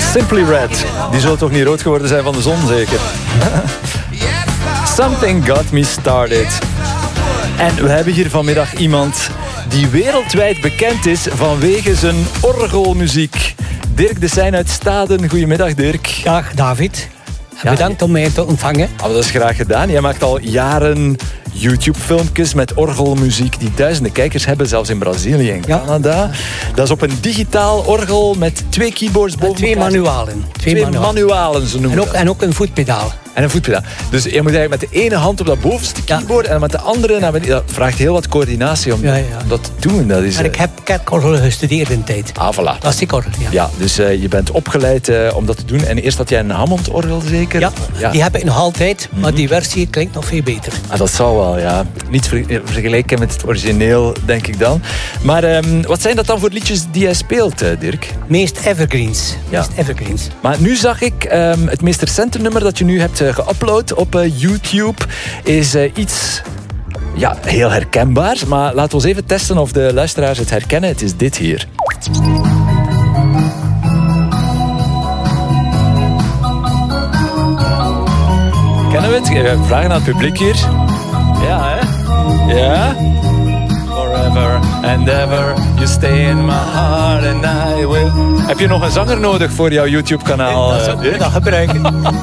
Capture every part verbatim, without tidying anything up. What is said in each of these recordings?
Simply Red. Die zullen toch niet rood geworden zijn van de zon, zeker? Something Got Me Started. En we hebben hier vanmiddag iemand die wereldwijd bekend is vanwege zijn orgelmuziek. Dirk de Seijn uit Staden. Goedemiddag, Dirk. Dag, David. Ja, bedankt om mij te ontvangen. Oh, dat is graag gedaan. Jij maakt al jaren YouTube-filmpjes met orgelmuziek die duizenden kijkers hebben, zelfs in Brazilië en Ja. Canada. Dat is op een digitaal orgel met twee keyboards boven Twee elkaar. manualen. Twee, Twee manualen. manualen, ze noemen En ook, dat. en ook een voetpedaal. En een voetpedaal. Dus je moet eigenlijk met de ene hand op dat bovenste Ja. keyboard en met de andere naar beneden. Dat vraagt heel wat coördinatie om, Ja, ja. om dat te doen. Dat is, En ik heb kerkorgel gestudeerd in de tijd. Ah, voilà. Klassiekorgel, ja. Ja, dus uh, je bent opgeleid uh, om dat te doen. En eerst had jij een Hammond-orgel zeker? Ja, ja. die heb ik nog altijd, maar die versie klinkt nog veel beter. Ah, dat zal wel, ja. Niet ver- vergelijken met het origineel, denk ik dan. Maar um, wat zijn dat dan voor liedjes die jij speelt, uh, Dirk? Meest evergreens. Ja. Meest evergreens. Maar nu zag ik um, het meest recente nummer dat je nu hebt uh, geüpload op uh, YouTube is uh, iets ja, heel herkenbaars. Maar laten we eens even testen of de luisteraars het herkennen. Het is dit hier. Kennen we het? We vragen aan het publiek hier. Ja, hè? Ja? Forever and ever, you stay in my heart and I will... Heb je nog een zanger nodig voor jouw YouTube-kanaal? Dat zou ik dat gebruiken.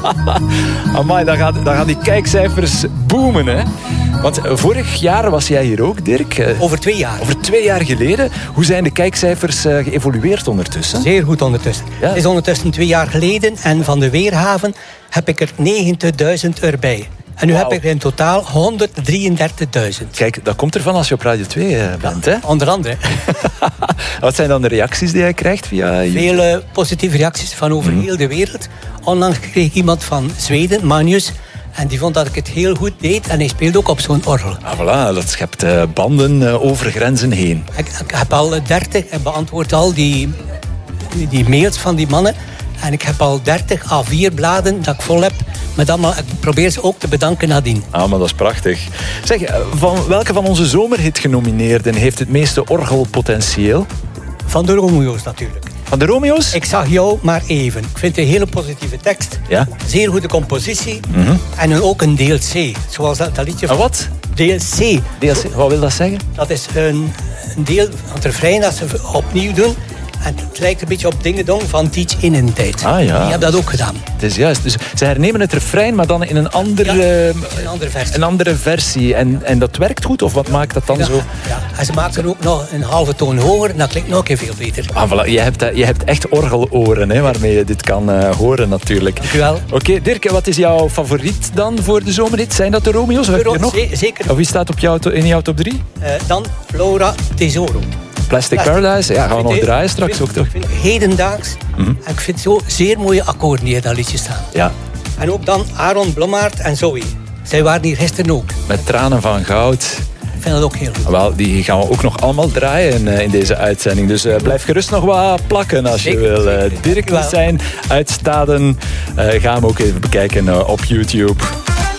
Amai, dan gaan, dan gaan die kijkcijfers boomen, hè? Want vorig jaar was jij hier ook, Dirk. Over twee jaar. Over twee jaar geleden. Hoe zijn de kijkcijfers uh, geëvolueerd ondertussen? Zeer goed ondertussen. Ja. Het is ondertussen twee jaar geleden en van de Weerhaven heb ik er negentigduizend erbij. En nu Wow. heb ik er in totaal honderddrieëndertigduizend. Kijk, dat komt ervan als je op Radio twee uh, bent, hè? Onder andere. Wat zijn dan de reacties die jij krijgt via YouTube? Veel uh, positieve reacties van over Mhm. heel de wereld. Onlangs kreeg ik iemand van Zweden, Magnus. En die vond dat ik het heel goed deed. En hij speelde ook op zo'n orgel. Ah, voilà, dat schept uh, banden uh, over grenzen heen. Ik, ik heb al dertig en beantwoord al die, die mails van die mannen. En ik heb al dertig A vier bladen dat ik vol heb. Met allemaal, ik probeer ze ook te bedanken nadien. Ah, maar dat is prachtig. Zeg, van welke van onze zomerhit genomineerden heeft het meeste orgelpotentieel? Van de Romeo's natuurlijk. Van de Romeo's? Ik zag jou maar even. Ik vind het een hele positieve tekst. Ja. Zeer goede compositie. Mhm. En dan ook een deel C. Zoals dat, dat liedje Een van... wat? Deel C. D L C, wat wil dat zeggen? Dat is een, een deel van het refrein dat ze opnieuw doen. En het lijkt een beetje op Dingedong van Teach In in de tijd. Ah, ja. Die hebben dat ook gedaan. Het is juist. Dus ze hernemen het refrein, maar dan in een andere, Ja, uh, een andere versie. een andere versie. En, en dat werkt goed? Of wat maakt dat dan Ja, zo? ja. En ze maken ook nog een halve toon hoger. En dat klinkt nog een keer veel beter. Ah, voilà. je, hebt, uh, je hebt echt orgeloren, hè, waarmee je dit kan uh, horen natuurlijk. Dank u wel. Oké, okay, Dirk, wat is jouw favoriet dan voor de zomerhit? Zijn dat de Romeo's? Of heb je er nog? Z- zeker. Of wie staat op jou, in jouw top drie? Uh, dan Flora Tesoro. Plastic, Plastic. Paradise? Ja, gaan we nog Ik vind- draaien straks ik ook vind- toch? Ik vind het hedendaags. Mhm. En ik vind zo zeer mooie akkoorden die in dat liedje staan. Ja, En ook dan Aaron Blommaert en Zoe. Zij waren hier gisteren ook. met tranen van goud. Ik vind dat ook heel goed. Wel, die gaan we ook nog allemaal draaien uh, in deze uitzending. Dus uh, blijf gerust nog wat plakken als je Zeker, wil. Uh, zeker. Dirk de Seijn uit Staden. Uh, ga hem ook even bekijken uh, op YouTube.